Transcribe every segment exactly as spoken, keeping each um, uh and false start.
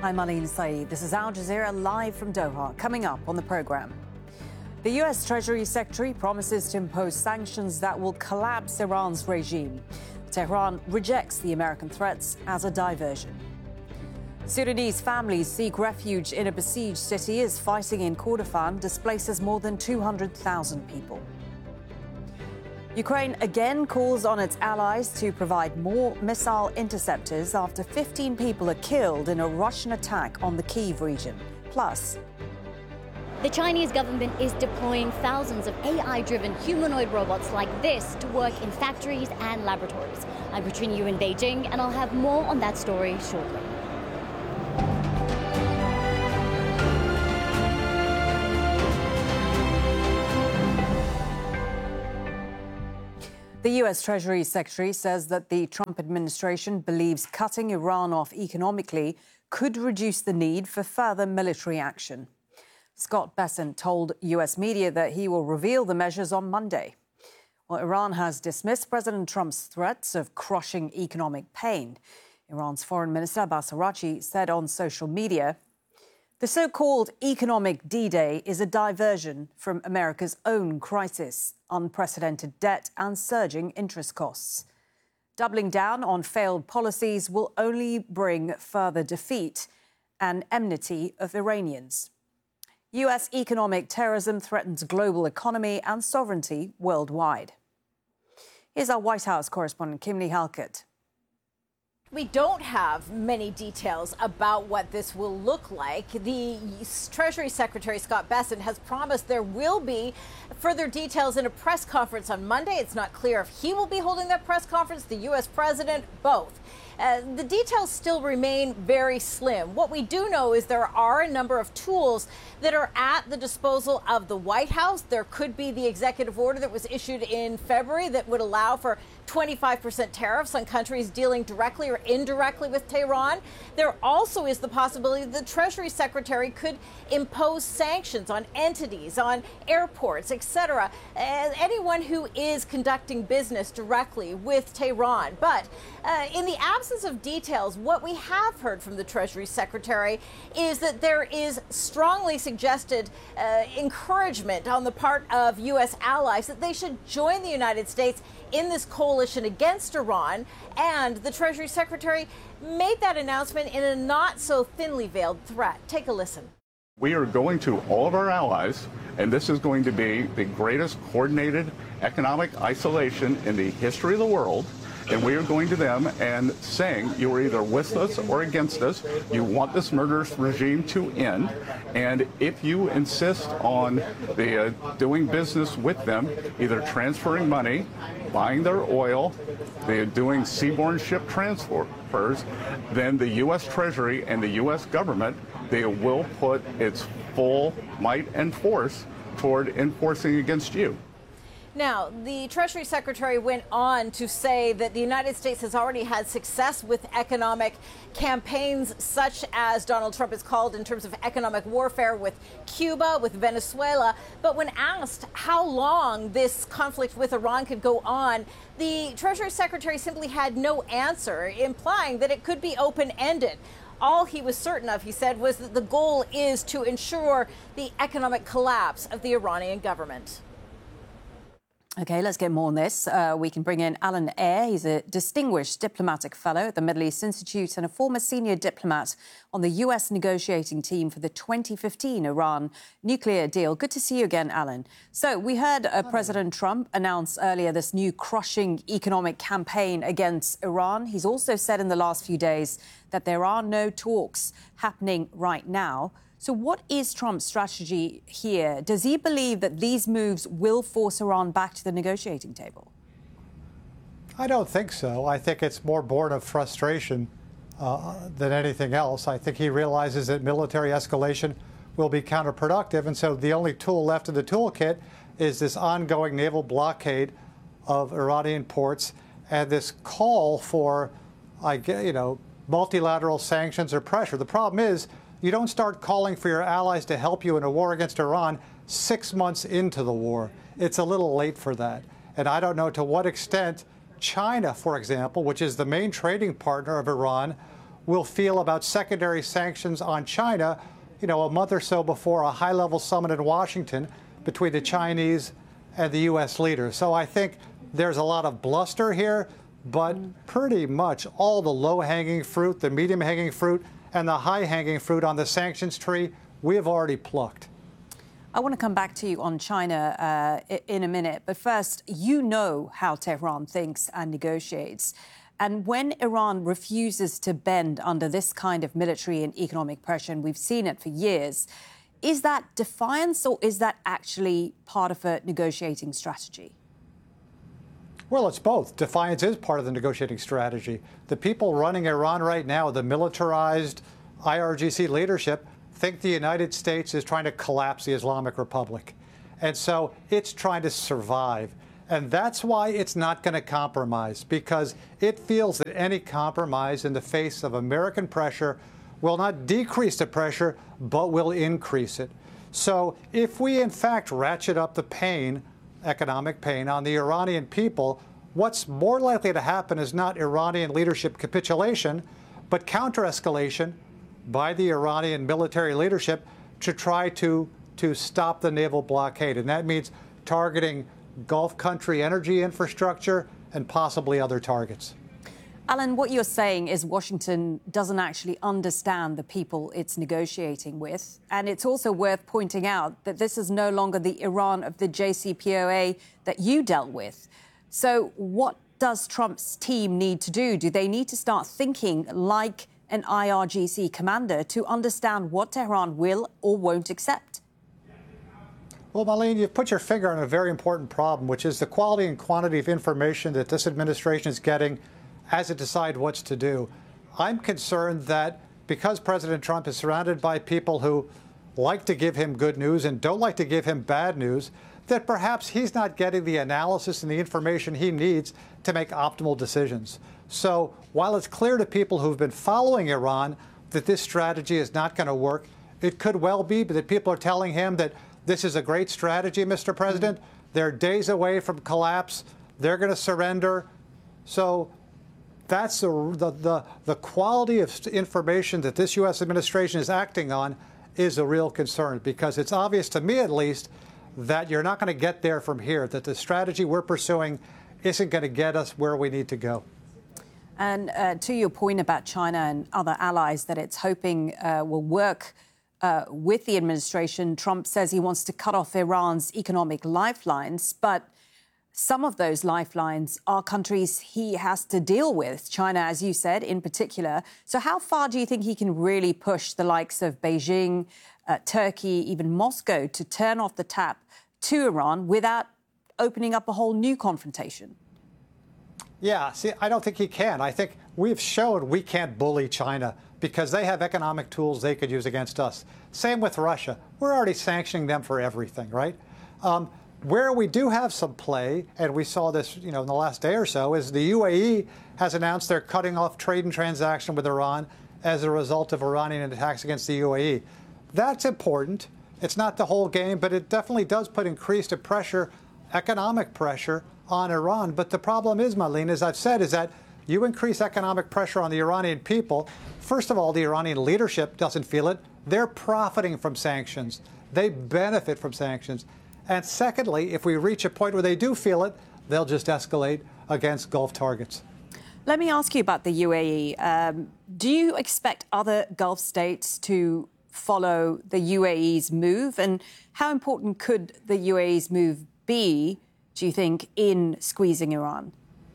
I'm Aline Saeed. This is Al Jazeera live from Doha. Coming up on the program, the U S Treasury Secretary promises to impose sanctions that will collapse Iran's regime. Tehran rejects the American threats as a diversion. Sudanese families seek refuge in a besieged city as fighting in Kordofan displaces more than two hundred thousand people. Ukraine again calls on its allies to provide more missile interceptors after fifteen people are killed in a Russian attack on the Kyiv region. Plus, the Chinese government is deploying thousands of A I-driven humanoid robots like this to work in factories and laboratories. I'm Katrina Yu in Beijing, and I'll have more on that story shortly. The U S Treasury Secretary says that the Trump administration believes cutting Iran off economically could reduce the need for further military action. Scott Bessent told U S media that he will reveal the measures on Monday. Well, Iran has dismissed President Trump's threats of crushing economic pain. Iran's Foreign Minister Abbas Araghchi said on social media, "The so-called economic D-Day is a diversion from America's own crisis, unprecedented debt and surging interest costs. Doubling down on failed policies will only bring further defeat and enmity of Iranians. U S economic terrorism threatens global economy and sovereignty worldwide." Here's our White House correspondent, Kimberly Halkett. We don't have many details about what this will look like. The Treasury Secretary, Scott Bessent, has promised there will be further details in a press conference on Monday. It's not clear if he will be holding that press conference, the U S president, both. Uh, the details still remain very slim. What we do know is there are a number of tools that are at the disposal of the White House. There could be the executive order that was issued in February that would allow for twenty-five percent tariffs on countries dealing directly or indirectly with Tehran. There also is the possibility that the Treasury Secretary could impose sanctions on entities, on airports, et cetera, anyone who is conducting business directly with Tehran. But uh, in the absence of details, what we have heard from the Treasury Secretary is that there is strongly suggested uh, encouragement on the part of U S allies that they should join the United States in this coalition against Iran. And the Treasury Secretary made that announcement in a not so thinly veiled threat. Take a listen. We are going to all of our allies, and this is going to be the greatest coordinated economic isolation in the history of the world. And we are going to them and saying, you are either with us or against us. You want this murderous regime to end. And if you insist on the, uh, doing business with them, either transferring money, buying their oil, they're doing seaborne ship transfers, then the U S Treasury and the U S government, they will put its full might and force toward enforcing against you. Now, the Treasury Secretary went on to say that the United States has already had success with economic campaigns such as Donald Trump has called in terms of economic warfare with Cuba, with Venezuela. But when asked how long this conflict with Iran could go on, the Treasury Secretary simply had no answer, implying that it could be open-ended. All he was certain of, he said, was that the goal is to ensure the economic collapse of the Iranian government. OK, let's get more on this. Uh, we can bring in Alan Eyre. He's a distinguished diplomatic fellow at the Middle East Institute and a former senior diplomat on the U S negotiating team for the twenty fifteen Iran nuclear deal. Good to see you again, Alan. So we heard uh, President Trump announce earlier this new crushing economic campaign against Iran. He's also said in the last few days that there are no talks happening right now. So what is Trump's strategy here? Does he believe that these moves will force Iran back to the negotiating table? I don't think so. I think it's more born of frustration uh, than anything else. I think he realizes that military escalation will be counterproductive, and so the only tool left in the toolkit is this ongoing naval blockade of Iranian ports and this call for, I get, you know, multilateral sanctions or pressure. The problem is, you don't start calling for your allies to help you in a war against Iran six months into the war. It's a little late for that. And I don't know to what extent China, for example, which is the main trading partner of Iran, will feel about secondary sanctions on China, you know, a month or so before a high-level summit in Washington between the Chinese and the U S leaders. So I think there's a lot of bluster here, but pretty much all the low-hanging fruit, the medium-hanging fruit, and the high-hanging fruit on the sanctions tree, we have already plucked. I want to come back to you on China uh, in a minute. But first, you know how Tehran thinks and negotiates. And when Iran refuses to bend under this kind of military and economic pressure, and we've seen it for years, is that defiance or is that actually part of a negotiating strategy? Well, it's both. Defiance is part of the negotiating strategy. The people running Iran right now, the militarized I R G C leadership, think the United States is trying to collapse the Islamic Republic. And so it's trying to survive. And that's why it's not going to compromise, because it feels that any compromise in the face of American pressure will not decrease the pressure, but will increase it. So if we, in fact, ratchet up the pain, economic pain, on the Iranian people, what's more likely to happen is not Iranian leadership capitulation, but counter-escalation by the Iranian military leadership to try to, to stop the naval blockade. And that means targeting Gulf country energy infrastructure and possibly other targets. Alan, what you're saying is Washington doesn't actually understand the people it's negotiating with. And it's also worth pointing out that this is no longer the Iran of the J C P O A that you dealt with. So what does Trump's team need to do? Do they need to start thinking like an I R G C commander to understand what Tehran will or won't accept? Well, Marlene, you've put your finger on a very important problem, which is the quality and quantity of information that this administration is getting as it decides what to do. I'm concerned that because President Trump is surrounded by people who like to give him good news and don't like to give him bad news, that perhaps he's not getting the analysis and the information he needs to make optimal decisions. So while it's clear to people who've been following Iran that this strategy is not going to work, it could well be that people are telling him that this is a great strategy, Mister President. They're days away from collapse. They're going to surrender. So that's the, the, the, the quality of information that this U S administration is acting on is a real concern, because it's obvious to me, at least, that you're not going to get there from here, that the strategy we're pursuing isn't going to get us where we need to go. And uh, to your point about China and other allies that it's hoping uh, will work uh, with the administration, Trump says he wants to cut off Iran's economic lifelines, but some of those lifelines are countries he has to deal with, China, as you said, in particular. So how far do you think he can really push the likes of Beijing, uh, Turkey, even Moscow to turn off the tap to Iran without opening up a whole new confrontation? Yeah, see, I don't think he can. I think we've shown we can't bully China because they have economic tools they could use against us. Same with Russia. We're already sanctioning them for everything, right? Um, Where we do have some play, and we saw this, you know, in the last day or so, is the U A E has announced they're cutting off trade and transaction with Iran as a result of Iranian attacks against the U A E. That's important. It's not the whole game, but it definitely does put increased pressure, economic pressure, on Iran. But the problem is, Marlene, as I've said, is that you increase economic pressure on the Iranian people. First of all, the Iranian leadership doesn't feel it. They're profiting from sanctions. They benefit from sanctions. And secondly, if we reach a point where they do feel it, they'll just escalate against Gulf targets. Let me ask you about the U A E. Um, do you expect other Gulf states to follow the U A E's move? And how important could the U A E's move be, do you think, in squeezing Iran?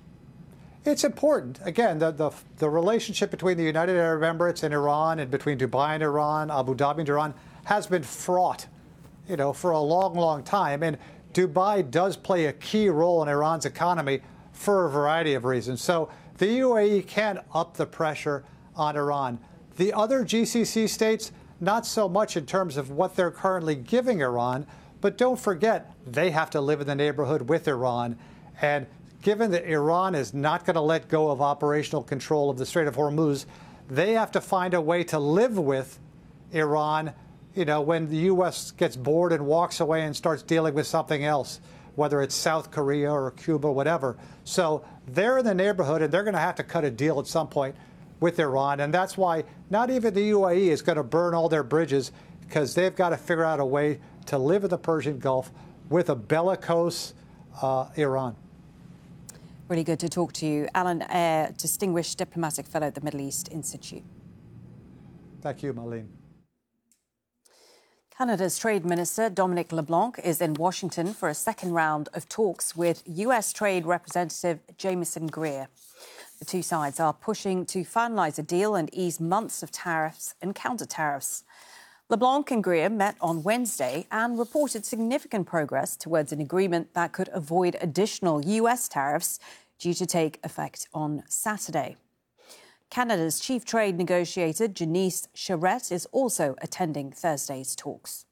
It's important. Again, the, the, the relationship between the United Arab Emirates and Iran, and between Dubai and Iran, Abu Dhabi and Iran, has been fraught, you know, for a long, long time. And Dubai does play a key role in Iran's economy for a variety of reasons. So the U A E can up the pressure on Iran. The other G C C states, not so much in terms of what they're currently giving Iran, but don't forget, they have to live in the neighborhood with Iran. And given that Iran is not going to let go of operational control of the Strait of Hormuz, they have to find a way to live with Iran, you know, when the U S gets bored and walks away and starts dealing with something else, whether it's South Korea or Cuba, whatever. So they're in the neighborhood, and they're going to have to cut a deal at some point. with Iran. And that's why not even the U A E is going to burn all their bridges, because they've got to figure out a way to live in the Persian Gulf with a bellicose uh, Iran. Really good to talk to you. Alan Eyre, Distinguished Diplomatic Fellow at the Middle East Institute. Thank you, Marlene. Canada's Trade Minister Dominic LeBlanc is in Washington for a second round of talks with U S Trade Representative Jamieson Greer. The two sides are pushing to finalise a deal and ease months of tariffs and counter-tariffs. LeBlanc and Greer met on Wednesday and reported significant progress towards an agreement that could avoid additional U S tariffs due to take effect on Saturday. Canada's chief trade negotiator, Janice Charette, is also attending Thursday's talks.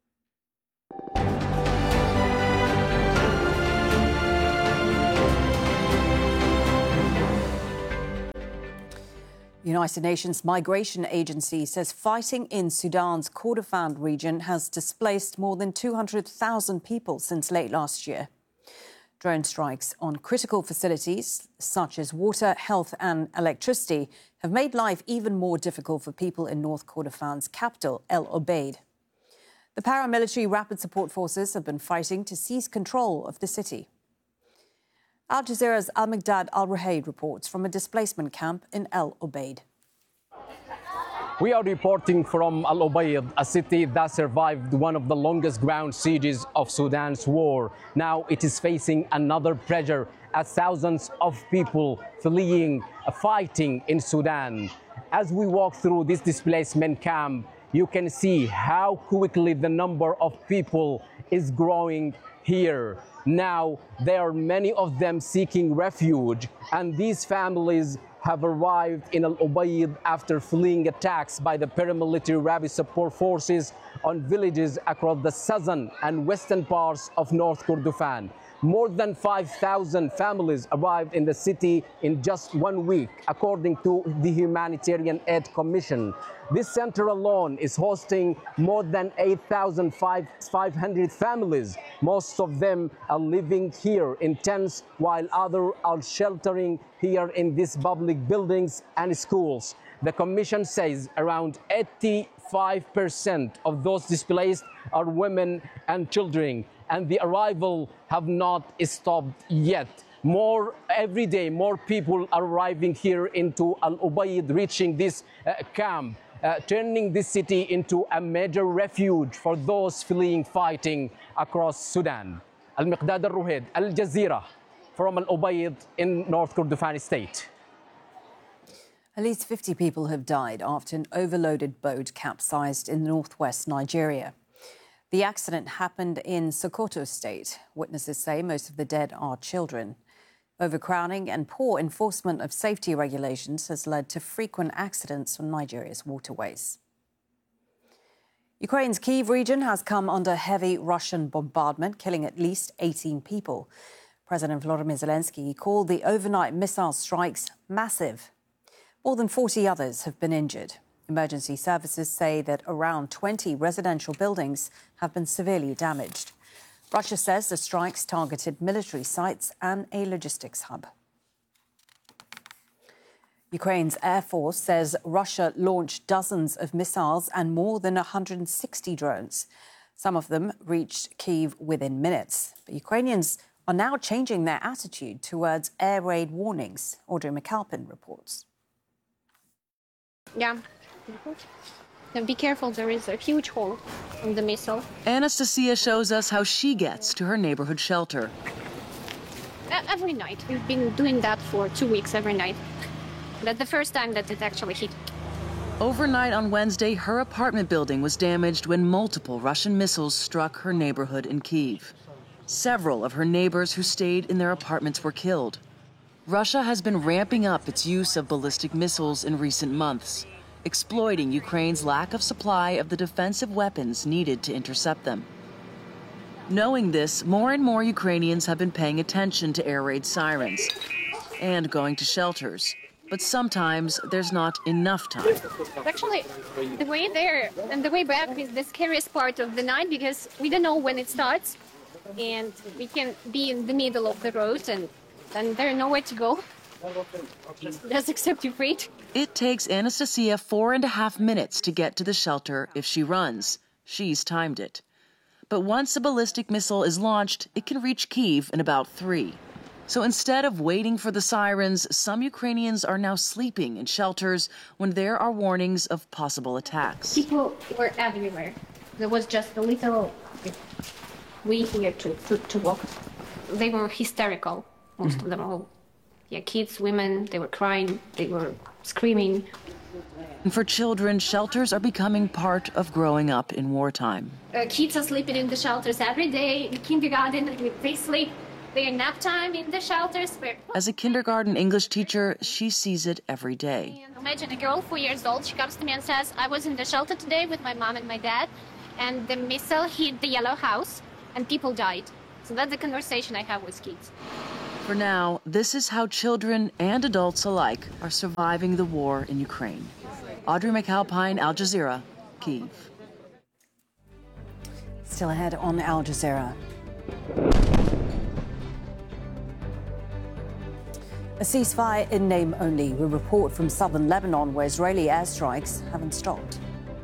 United Nations Migration Agency says fighting in Sudan's Kordofan region has displaced more than two hundred thousand people since late last year. Drone strikes on critical facilities, such as water, health and electricity, have made life even more difficult for people in North Kordofan's capital, El Obeid. The paramilitary Rapid Support Forces have been fighting to seize control of the city. Al Jazeera's Al-Miqdad Al-Ruhayd reports from a displacement camp in El Obeid. We are reporting from Al Obeid, a city that survived one of the longest ground sieges of Sudan's war. Now it is facing another pressure as thousands of people fleeing, fighting in Sudan. As we walk through this displacement camp, you can see how quickly the number of people is growing here. Now there are many of them seeking refuge, and these families have arrived in Al Obeid after fleeing attacks by the paramilitary Rapid Support Forces on villages across the southern and western parts of North Kordofan. More than five thousand families arrived in the city in just one week, according to the Humanitarian Aid Commission. This center alone is hosting more than eight thousand five hundred families. Most of them are living here in tents, while others are sheltering here in these public buildings and schools. The Commission says around eighty-five percent of those displaced are women and children, and the arrival have not stopped yet. More every day, more people are arriving here into Al Obeid, reaching this uh, camp, uh, turning this city into a major refuge for those fleeing fighting across Sudan. Al-Miqdad Al-Ruhayd, Al Jazeera, from Al Obeid in North Kordofan state. At least fifty people have died after an overloaded boat capsized in northwest Nigeria. The accident happened in Sokoto state. Witnesses say most of the dead are children. Overcrowding and poor enforcement of safety regulations has led to frequent accidents on Nigeria's waterways. Ukraine's Kyiv region has come under heavy Russian bombardment, killing at least eighteen people. President Volodymyr Zelensky called the overnight missile strikes massive. More than forty others have been injured. Emergency services say that around twenty residential buildings have been severely damaged. Russia says the strikes targeted military sites and a logistics hub. Ukraine's Air Force says Russia launched dozens of missiles and more than one hundred sixty drones. Some of them reached Kyiv within minutes. But Ukrainians are now changing their attitude towards air raid warnings. Audrey McAlpin reports. Yeah. Now be careful, there is a huge hole in the missile. Anastasia shows us how she gets to her neighborhood shelter. Every night. We've been doing that for two weeks every night. That's the first time that it actually hit. Overnight on Wednesday, her apartment building was damaged when multiple Russian missiles struck her neighborhood in Kyiv. Several of her neighbors who stayed in their apartments were killed. Russia has been ramping up its use of ballistic missiles in recent months, exploiting Ukraine's lack of supply of the defensive weapons needed to intercept them. Knowing this, more and more Ukrainians have been paying attention to air raid sirens and going to shelters. But sometimes there's not enough time. Actually, the way there and the way back is the scariest part of the night because we don't know when it starts and we can be in the middle of the road and then there's nowhere to go. Does accept you freight? It takes Anastasia four and a half minutes to get to the shelter if she runs. She's timed it. But once a ballistic missile is launched, it can reach Kyiv in about three. So instead of waiting for the sirens, some Ukrainians are now sleeping in shelters when there are warnings of possible attacks. People were everywhere. There was just a little way here to, to, to walk. They were hysterical, most mm-hmm. of them all. Yeah, kids, women, they were crying, they were screaming. And for children, shelters are becoming part of growing up in wartime. Uh, kids are sleeping in the shelters every day, in kindergarten, they sleep. Their nap time in the shelters. As a kindergarten English teacher, she sees it every day. Imagine a girl, four years old, she comes to me and says, I was in the shelter today with my mom and my dad, and the missile hit the yellow house, and people died. So that's the conversation I have with kids. For now, this is how children and adults alike are surviving the war in Ukraine. Audrey McAlpine, Al Jazeera, Kyiv. Still ahead on Al Jazeera. A ceasefire in name only. We report from southern Lebanon, where Israeli airstrikes haven't stopped.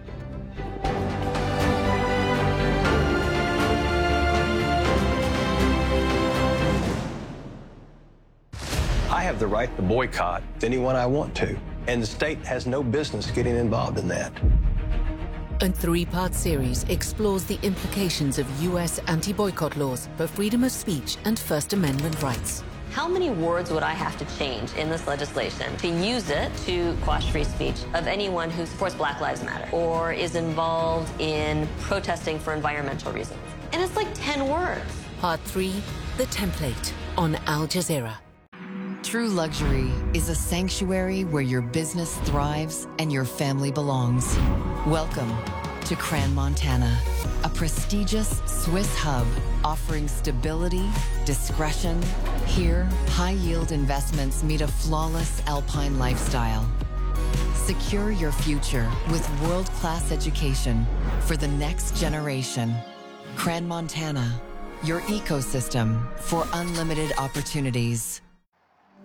I have the right to boycott anyone I want to, and the state has no business getting involved in that. A three-part series explores the implications of U S anti-boycott laws for freedom of speech and First Amendment rights. How many words would I have to change in this legislation to use it to quash free speech of anyone who supports Black Lives Matter or is involved in protesting for environmental reasons? And it's like ten words. Part three, The Template, on Al Jazeera. True luxury is a sanctuary where your business thrives and your family belongs. Welcome to Crans-Montana, a prestigious Swiss hub offering stability, discretion. Here, high-yield investments meet a flawless alpine lifestyle. Secure your future with world-class education for the next generation. Crans-Montana, your ecosystem for unlimited opportunities.